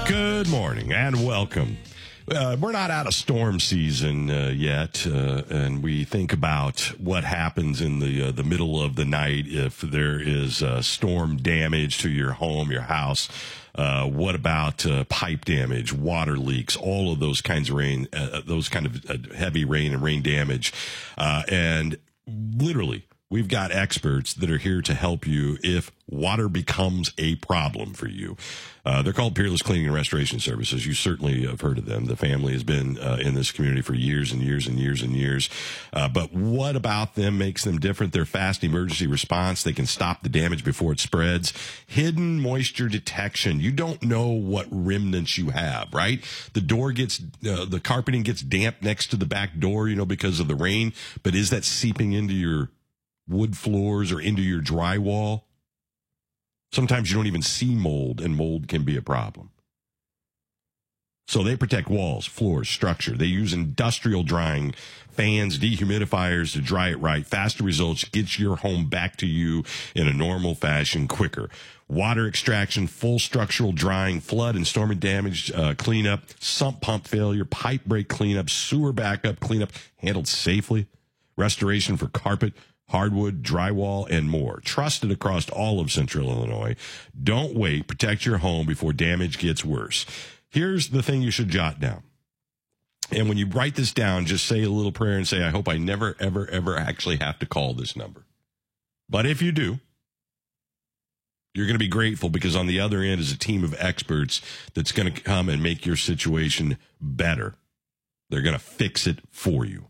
Good morning and welcome. We're not out of storm season yet, and we think about what happens in the middle of the night if there is storm damage to your home, your house. What about pipe damage, water leaks, all of those kinds of rain, those kind of heavy rain and rain damage, and literally. We've got experts that are here to help you if water becomes a problem for you. They're called Peerless Cleaning and Restoration Services. You certainly have heard of them. The family has been in this community for years and years and years and years. But what about them makes them different? They're fast emergency response. They can stop the damage before it spreads. Hidden moisture detection. You don't know what remnants you have, right? The door gets, the carpeting gets damp next to the back door, because of the rain. But is that seeping into your wood floors or into your drywall? Sometimes you don't even see mold, and mold can be a problem. So they protect walls, floors, structure. They use industrial drying fans, dehumidifiers to dry it right. Faster results, gets your home back to you in a normal fashion quicker. Water extraction, full structural drying, flood and storm damage cleanup, sump pump failure, pipe break cleanup, sewer backup cleanup, handled safely. Restoration for carpet, hardwood, drywall, and more. Trusted across all of Central Illinois. Don't wait. Protect your home before damage gets worse. Here's the thing you should jot down. And when you write this down, just say a little prayer and say, I hope I never, ever, ever actually have to call this number. But if you do, you're going to be grateful because on the other end is a team of experts that's going to come and make your situation better. They're going to fix it for you.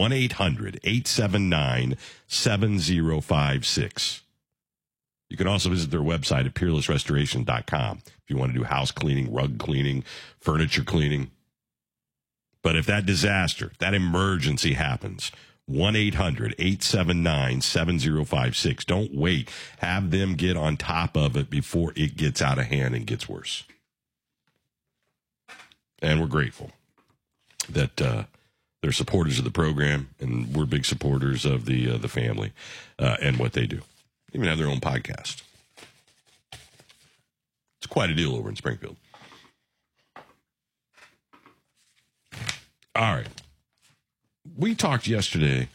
1-800-879-7056. You can also visit their website at peerlessrestoration.com if you want to do house cleaning, rug cleaning, furniture cleaning. But if that disaster, that emergency happens, 1-800-879-7056. Don't wait. Have them get on top of it before it gets out of hand and gets worse. And we're grateful that they're supporters of the program, and we're big supporters of the family and what they do. They even have their own podcast. It's quite a deal over in Springfield. All right. We talked yesterday,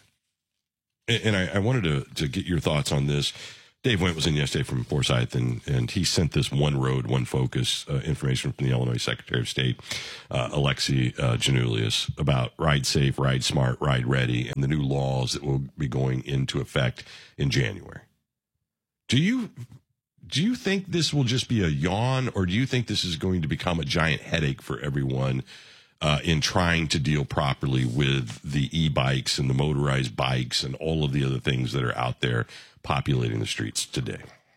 and I wanted to get your thoughts on this. Dave Wendt was in yesterday from Forsyth, and he sent this one road, one focus information from the Illinois Secretary of State, Alexei Janulius, about ride safe, ride smart, ride ready, and the new laws that will be going into effect in January. Do you think this will just be a yawn, or do you think this is going to become a giant headache for everyone in trying to deal properly with the e-bikes and the motorized bikes and all of the other things that are out there populating the streets today?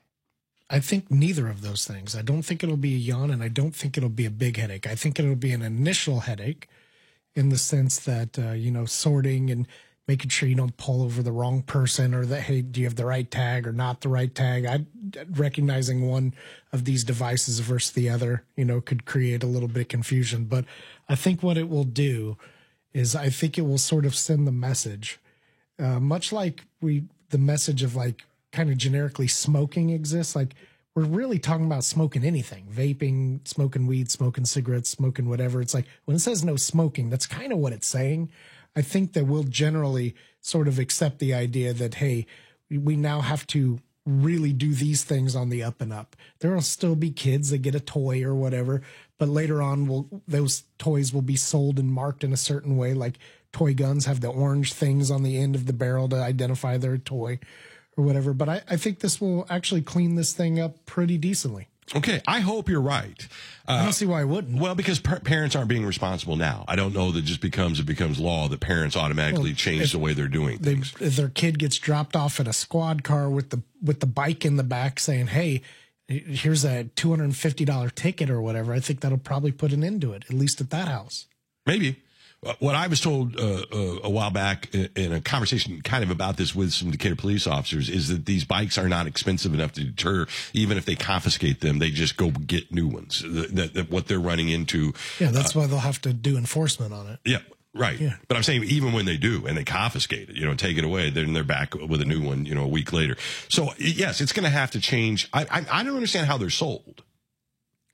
I think neither of those things. I don't think it'll be a yawn, and I don't think it'll be a big headache. I think it'll be an initial headache in the sense that, sorting and making sure you don't pull over the wrong person, or that, hey, do you have the right tag or not the right tag? Recognizing one of these devices versus the other, could create a little bit of confusion. But I think what it will do is I think it will sort of send the message, much like the message of like kind of generically smoking exists. Like we're really talking about smoking anything, vaping, smoking weed, smoking cigarettes, smoking whatever. It's like when it says no smoking, that's kind of what it's saying. I think that we'll generally sort of accept the idea that, hey, we now have to really do these things on the up and up. There will still be kids that get a toy or whatever, but later on those toys will be sold and marked in a certain way. Like toy guns have the orange things on the end of the barrel to identify their toy or whatever. But I think this will actually clean this thing up pretty decently. Okay, I hope you're right. I don't see why I wouldn't. Well, because parents aren't being responsible now. I don't know that just it becomes law that parents automatically change the way they're doing things. If their kid gets dropped off in a squad car with the bike in the back saying, hey, here's a $250 ticket or whatever, I think that'll probably put an end to it, at least at that house. Maybe. What I was told a while back in a conversation kind of about this with some Decatur police officers is that these bikes are not expensive enough to deter. Even if they confiscate them, they just go get new ones. That what they're running into. Yeah, that's why they'll have to do enforcement on it. Yeah. Right. Yeah. But I'm saying even when they do and they confiscate it, take it away, then they're back with a new one, a week later. So, yes, it's going to have to change. I don't understand how they're sold.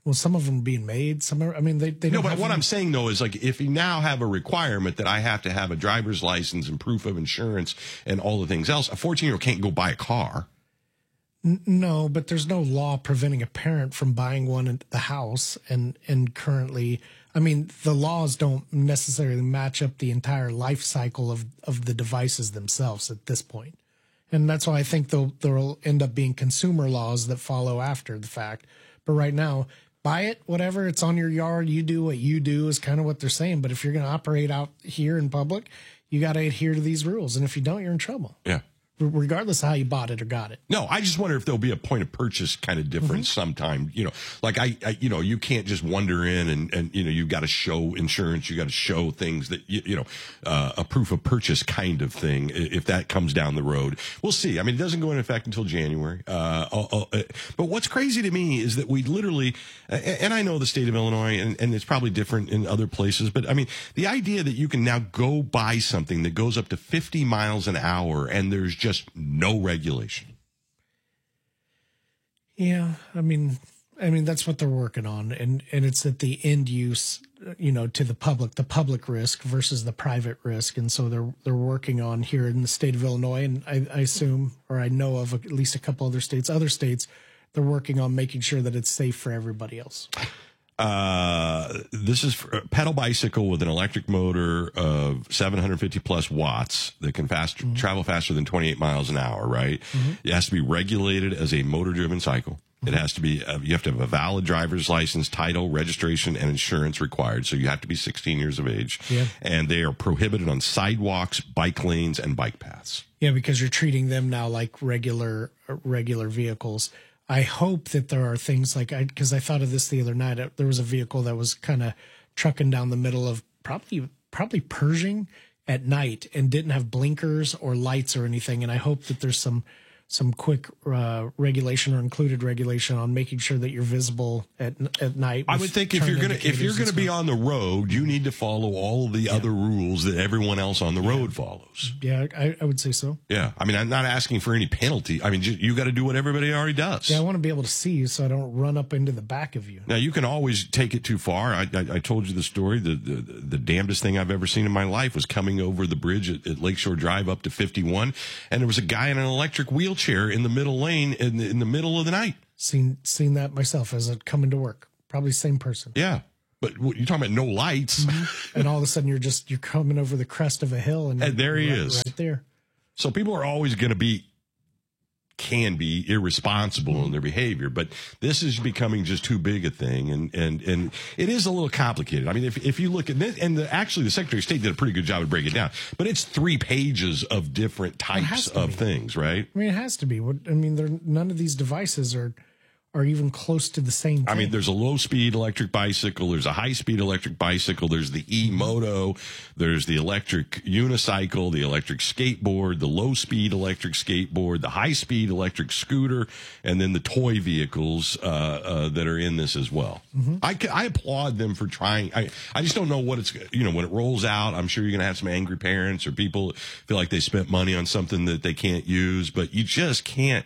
Well, some of them are being made. Some are. I mean, they don't. No, but have what them. I'm saying though is like if you now have a requirement that I have to have a driver's license and proof of insurance and all the things else, a 14-year-old can't go buy a car. No, but there's no law preventing a parent from buying one at the house. And currently, I mean, the laws don't necessarily match up the entire life cycle of the devices themselves at this point. And that's why I think there'll end up being consumer laws that follow after the fact. But right now, buy it, whatever, it's on your yard, you do what you do is kind of what they're saying. But if you're going to operate out here in public, you got to adhere to these rules. And if you don't, you're in trouble. Yeah. Regardless of how you bought it or got it. No, I just wonder if there'll be a point of purchase kind of difference sometime. You know, like I you can't just wander in and you've got to show insurance, you got to show things that a proof of purchase kind of thing. If that comes down the road, we'll see. I mean, it doesn't go into effect until January. But what's crazy to me is that we literally, and I know the state of Illinois, and it's probably different in other places, but I mean, the idea that you can now go buy something that goes up to 50 miles an hour and there's just no regulation. Yeah, I mean that's what they're working on, and it's at the end use, to the public risk versus the private risk, and so they're working on here in the state of Illinois, and I assume, or I know of at least a couple other states, they're working on making sure that it's safe for everybody else. This is for a pedal bicycle with an electric motor of 750 plus watts that can travel faster than 28 miles an hour, right? It has to be regulated as a motor driven cycle. It has to be, you have to have a valid driver's license, title, registration, and insurance required. So you have to be 16 years of age. Yeah. And they are prohibited on sidewalks, bike lanes, and bike paths. Yeah, because you're treating them now like regular vehicles. I hope that there are things like, because I thought of this the other night. There was a vehicle that was kind of trucking down the middle of probably Pershing at night and didn't have blinkers or lights or anything. And I hope that there's some quick regulation or included regulation on making sure that you're visible at night. I would think if you're gonna be on the road, you need to follow all the other rules that everyone else on the road follows. Yeah, I would say so. Yeah, I mean, I'm not asking for any penalty. I mean, you got to do what everybody already does. Yeah, I want to be able to see you so I don't run up into the back of you. Now, you can always take it too far. I told you the story. The damnedest thing I've ever seen in my life was coming over the bridge at Lakeshore Drive up to 51, and there was a guy in an electric wheelchair in the middle lane in the middle of the night. Seen that myself as I'm coming to work. Probably same person. Yeah. But you're talking about no lights. And all of a sudden you're coming over the crest of a hill and there he is. Right there. So people are always going to can be irresponsible in their behavior, but this is becoming just too big a thing, and it is a little complicated. I mean, if you look at this, and actually the Secretary of State did a pretty good job of breaking it down, but it's 3 pages of different types of things, right? I mean, it has to be. None of these devices are even close to the same thing. I mean, there's a low-speed electric bicycle, there's a high-speed electric bicycle, there's the e-moto, there's the electric unicycle, the electric skateboard, the low-speed electric skateboard, the high-speed electric scooter, and then the toy vehicles that are in this as well. I applaud them for trying. I just don't know what it's, when it rolls out, I'm sure you're going to have some angry parents or people feel like they spent money on something that they can't use, but you just can't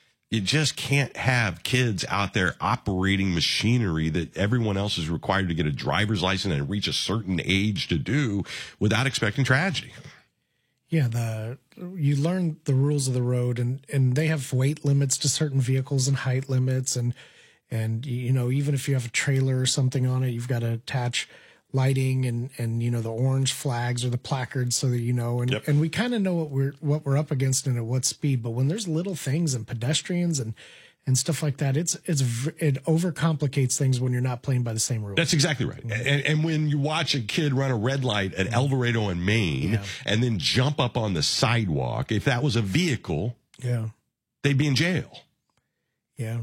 have kids out there operating machinery that everyone else is required to get a driver's license and reach a certain age to do without expecting tragedy. Yeah, you learn the rules of the road, and they have weight limits to certain vehicles and height limits, and even if you have a trailer or something on it, you've got to attach lighting and the orange flags or the placards so that and we kind of know what we're up against and at what speed. But when there's little things and pedestrians and stuff like that, it overcomplicates things when you're not playing by the same rules. That's exactly right. And when you watch a kid run a red light at Alvarado and Maine and then jump up on the sidewalk, if that was a vehicle, they'd be in jail. Yeah.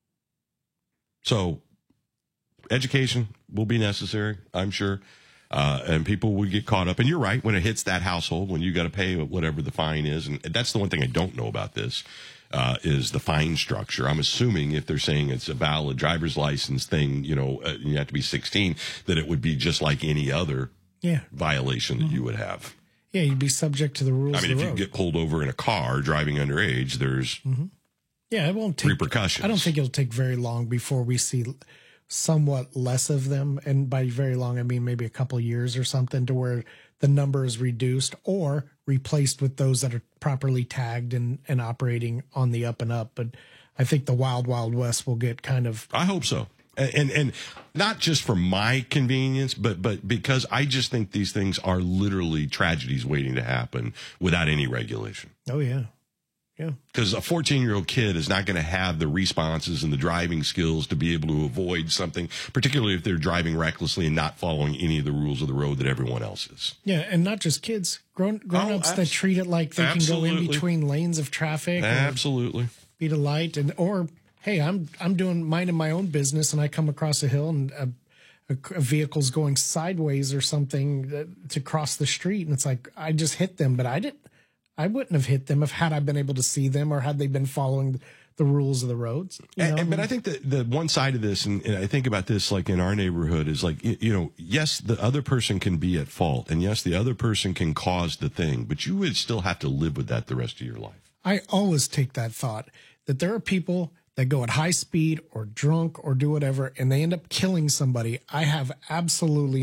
So education will be necessary, I'm sure. And people will get caught up. And you're right, when it hits that household, when you got to pay whatever the fine is. And that's the one thing I don't know about this, is the fine structure. I'm assuming if they're saying it's a valid driver's license thing, you have to be 16, that it would be just like any other violation that you would have. Yeah, you'd be subject to the rules of the road. If you get pulled over in a car driving underage, there's it won't take repercussions. I don't think it'll take very long before we see somewhat less of them, and by very long I mean maybe a couple of years or something, to where the number is reduced or replaced with those that are properly tagged and operating on the up and up. But I think the wild west will get kind of... I hope so. And not just for my convenience, but because I just think these things are literally tragedies waiting to happen without any regulation. Oh, yeah. Yeah. Because a 14-year-old kid is not going to have the responses and the driving skills to be able to avoid something, particularly if they're driving recklessly and not following any of the rules of the road that everyone else is. Yeah, and not just kids, grown-ups that treat it like they can go in between lanes of traffic. Absolutely. Speed a light, or hey, I'm minding my own business, and I come across a hill and a vehicle's going sideways or something to cross the street, and it's like I just hit them, but I wouldn't have hit them had I been able to see them or had they been following the rules of the roads. But I think that the one side of this, and I think about this like in our neighborhood, is like, yes, the other person can be at fault, and yes, the other person can cause the thing, but you would still have to live with that the rest of your life. I always take that thought that there are people that go at high speed or drunk or do whatever, and they end up killing somebody. I have absolutely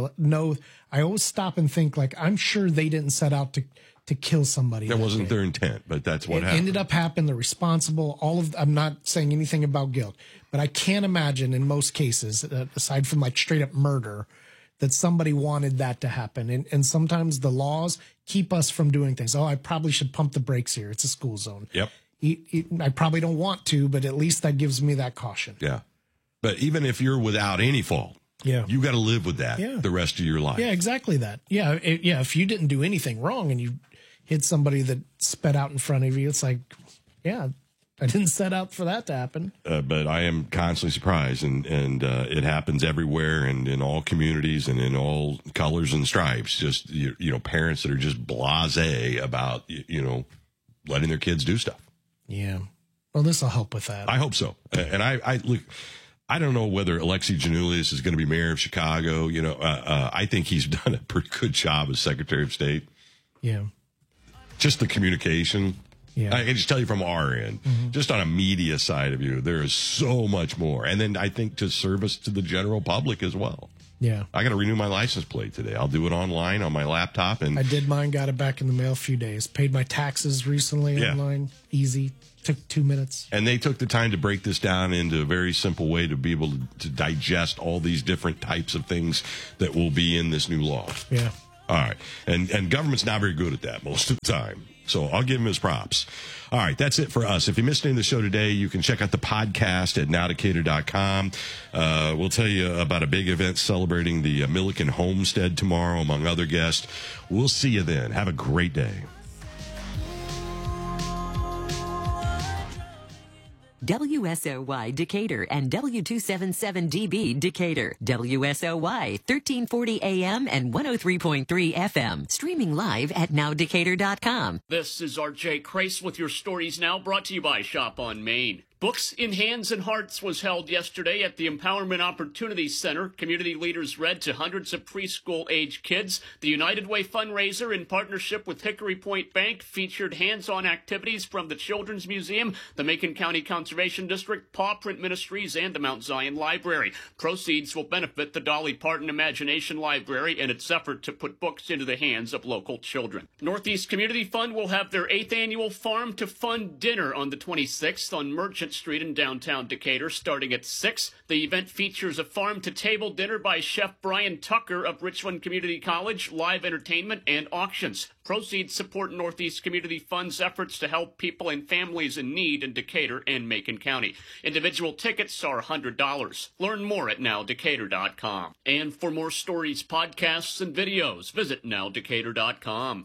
I always stop and think, like, I'm sure they didn't set out to kill somebody. That wasn't their intent, but that's what happened. Ended up happening. They're responsible. I'm not saying anything about guilt, but I can't imagine in most cases, aside from like straight up murder, that somebody wanted that to happen. And sometimes the laws keep us from doing things. Oh, I probably should pump the brakes here. It's a school zone. Yep. I probably don't want to, but at least that gives me that caution. Yeah. But even if you're without any fault, you got to live with that the rest of your life. Yeah, exactly that. Yeah. If you didn't do anything wrong and you hit somebody that sped out in front of you, it's like, yeah, I didn't set out for that to happen. But I am constantly surprised, and it happens everywhere and in all communities and in all colors and stripes. Just, parents that are just blasé about, letting their kids do stuff. Yeah. Well, this will help with that. I hope so. And I look, I don't know whether Alexi Giannoulias is going to be mayor of Chicago. I think he's done a pretty good job as Secretary of State. Yeah. Just the communication. Yeah. I can just tell you from our end, just on a media side of you, there is so much more. And then I think to service to the general public as well. Yeah. I got to renew my license plate today. I'll do it online on my laptop. And I did mine, got it back in the mail a few days. Paid my taxes recently online. Easy. Took 2 minutes. And they took the time to break this down into a very simple way to be able to digest all these different types of things that will be in this new law. Yeah. All right. And government's not very good at that most of the time. So I'll give him his props. All right. That's it for us. If you missed any of the show today, you can check out the podcast at nowdecatur.com. We'll tell you about a big event celebrating the Milliken Homestead tomorrow, among other guests. We'll see you then. Have a great day. WSOY Decatur and W277DB Decatur. WSOY 1340 AM and 103.3 FM. Streaming live at nowdecatur.com. This is RJ Crace with your Stories Now, brought to you by Shop on Main. Books in Hands and Hearts was held yesterday at the Empowerment Opportunity Center. Community leaders read to hundreds of preschool-age kids. The United Way fundraiser, in partnership with Hickory Point Bank, featured hands-on activities from the Children's Museum, the Macon County Conservation District, Paw Print Ministries, and the Mount Zion Library. Proceeds will benefit the Dolly Parton Imagination Library and its effort to put books into the hands of local children. Northeast Community Fund will have their 8th annual Farm to Fun dinner on the 26th on Merchant Street in downtown Decatur, starting at 6. The event features a farm-to-table dinner by Chef Brian Tucker of Richland Community College, live entertainment, and auctions. Proceeds support Northeast Community Fund's efforts to help people and families in need in Decatur and Macon County. Individual tickets are $100. Learn more at nowdecatur.com. And for more stories, podcasts, and videos, visit nowdecatur.com.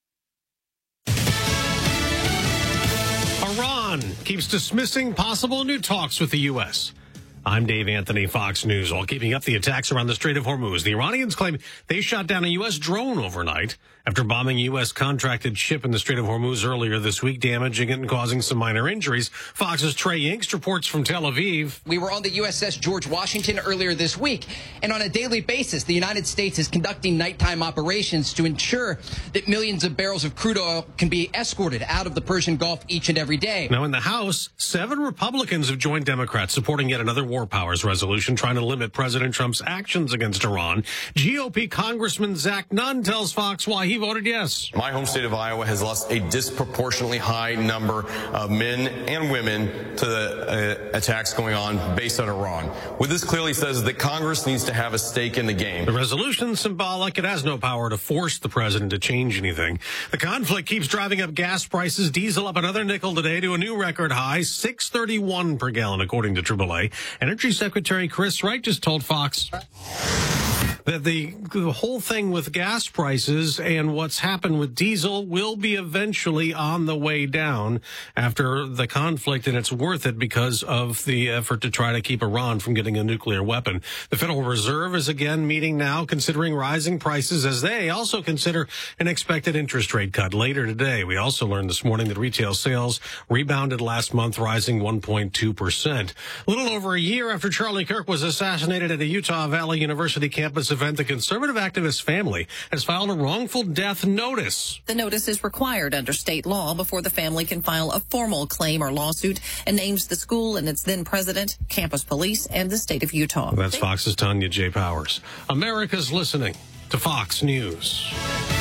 Iran keeps dismissing possible new talks with the U.S. I'm Dave Anthony, Fox News. While keeping up the attacks around the Strait of Hormuz, the Iranians claim they shot down a U.S. drone overnight after bombing a U.S. contracted ship in the Strait of Hormuz earlier this week, damaging it and causing some minor injuries. Fox's Trey Yingst reports from Tel Aviv. We were on the USS George Washington earlier this week, and on a daily basis, the United States is conducting nighttime operations to ensure that millions of barrels of crude oil can be escorted out of the Persian Gulf each and every day. Now, in the House, 7 Republicans have joined Democrats supporting yet another war powers resolution trying to limit President Trump's actions against Iran. GOP Congressman Zach Nunn tells Fox why he voted yes. My home state of Iowa has lost a disproportionately high number of men and women to the attacks going on based on Iran. What this clearly says is that Congress needs to have a stake in the game. The resolution's symbolic. It has no power to force the president to change anything. The conflict keeps driving up gas prices. Diesel up another nickel today to a new record high, $6.31 per gallon, according to AAA. Energy Secretary Chris Wright just told Fox that the whole thing with gas prices and what's happened with diesel will be eventually on the way down after the conflict, and it's worth it because of the effort to try to keep Iran from getting a nuclear weapon. The Federal Reserve is again meeting now, considering rising prices as they also consider an expected interest rate cut later today. We also learned this morning that retail sales rebounded last month, rising 1.2%. A little over a year after Charlie Kirk was assassinated at a Utah Valley University campus event, the conservative activist family has filed a wrongful death notice. The notice is required under state law before the family can file a formal claim or lawsuit, and names the school and its then president, campus police, and the state of Utah. That's Fox's Tanya J. Powers. America's listening to Fox News.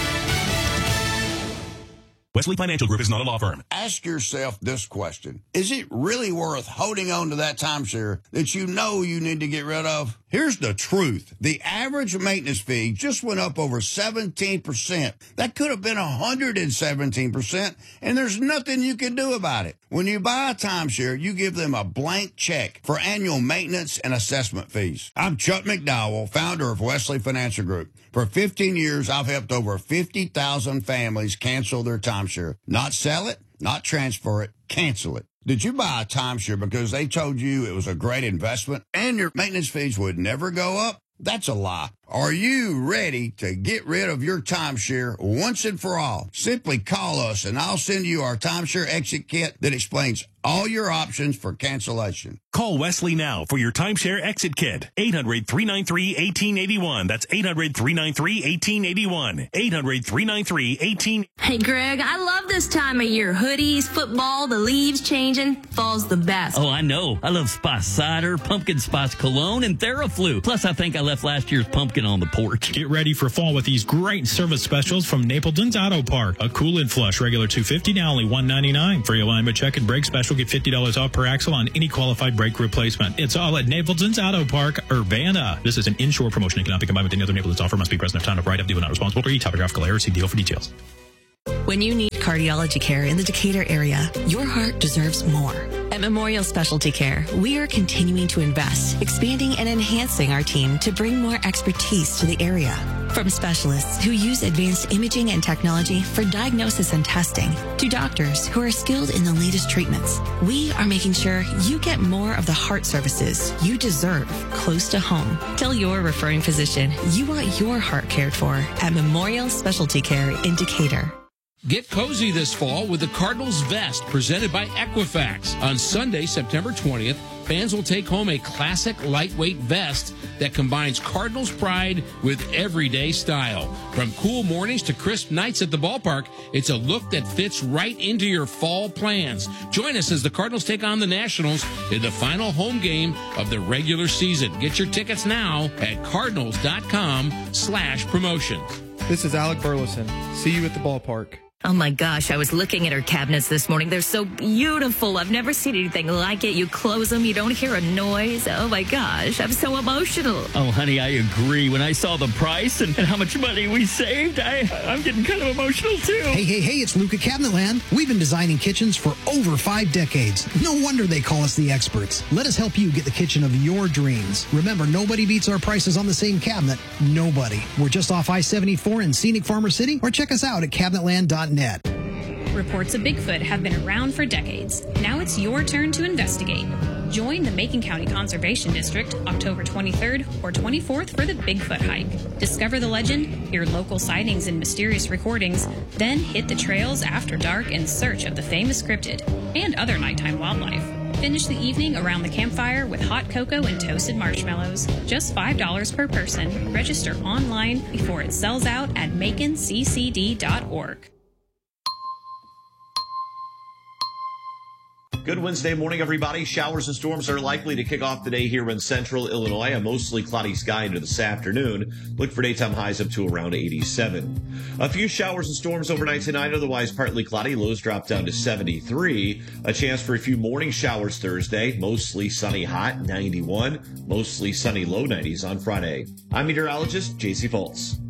Wesley Financial Group is not a law firm. Ask yourself this question. Is it really worth holding on to that timeshare that you know you need to get rid of? Here's the truth. The average maintenance fee just went up over 17%. That could have been 117%, and there's nothing you can do about it. When you buy a timeshare, you give them a blank check for annual maintenance and assessment fees. I'm Chuck McDowell, founder of Wesley Financial Group. For 15 years, I've helped over 50,000 families cancel their timeshare. Not sell it, not transfer it, cancel it. Did you buy a timeshare because they told you it was a great investment and your maintenance fees would never go up? That's a lie. Are you ready to get rid of your timeshare once and for all? Simply call us and I'll send you our timeshare exit kit that explains all your options for cancellation. Call Wesley now for your timeshare exit kit. 800-393-1881. That's 800-393-1881. 800-393-1881. Hey, Greg, I love this time of year. Hoodies, football, the leaves changing. Fall's the best. Oh, I know. I love Spice Cider, Pumpkin Spice Cologne, and Theraflu. Plus, I think I left last year's pumpkin on the porch. Get ready for fall with these great service specials from Napleton's Auto Park. A cool and flush, regular $250, now only $199. Free alignment check and brake special, get $50 off per axle on any qualified brake replacement. It's all at Napleton's Auto Park, Urbana. This is an inshore promotion and cannot be combined with any other Napleton's offer. Must be present at time of write-up. Dealer not responsible for topographical error. See deal for details. When you need cardiology care in the Decatur area, your heart deserves more. At Memorial Specialty Care, we are continuing to invest, expanding and enhancing our team to bring more expertise to the area. From specialists who use advanced imaging and technology for diagnosis and testing, to doctors who are skilled in the latest treatments, we are making sure you get more of the heart services you deserve close to home. Tell your referring physician you want your heart cared for at Memorial Specialty Care in Decatur. Get cozy this fall with the Cardinals Vest presented by Equifax. On Sunday, September 20th, fans will take home a classic lightweight vest that combines Cardinals pride with everyday style. From cool mornings to crisp nights at the ballpark, it's a look that fits right into your fall plans. Join us as the Cardinals take on the Nationals in the final home game of the regular season. Get your tickets now at cardinals.com/promotions. This is Alec Burleson. See you at the ballpark. Oh my gosh, I was looking at her cabinets this morning. They're so beautiful. I've never seen anything like it. You close them, you don't hear a noise. Oh my gosh, I'm so emotional. Oh, honey, I agree. When I saw the price and how much money we saved, I'm getting kind of emotional too. Hey, it's Luke at Cabinetland. We've been designing kitchens for over 5 decades. No wonder they call us the experts. Let us help you get the kitchen of your dreams. Remember, nobody beats our prices on the same cabinet. Nobody. We're just off I-74 in scenic Farmer City, or check us out at cabinetland.net. Reports of Bigfoot have been around for decades. Now it's your turn to investigate. Join the Macon County Conservation District October 23rd or 24th for the Bigfoot hike. Discover the legend, hear local sightings and mysterious recordings, then hit the trails after dark in search of the famous cryptid and other nighttime wildlife. Finish the evening around the campfire with hot cocoa and toasted marshmallows. Just $5 per person. Register online before it sells out at maconccd.org. Good Wednesday morning, everybody. Showers and storms are likely to kick off the day here in central Illinois. A mostly cloudy sky into this afternoon. Look for daytime highs up to around 87. A few showers and storms overnight tonight, otherwise partly cloudy. Lows drop down to 73. A chance for a few morning showers Thursday. Mostly sunny hot, 91. Mostly sunny low 90s on Friday. I'm meteorologist JC Foltz.